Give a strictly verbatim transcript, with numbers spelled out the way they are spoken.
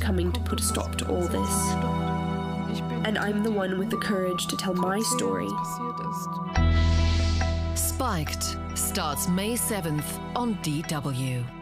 coming to put a stop to all this. And I'm the one with the courage to tell my story. Spiked starts May seventh on D W.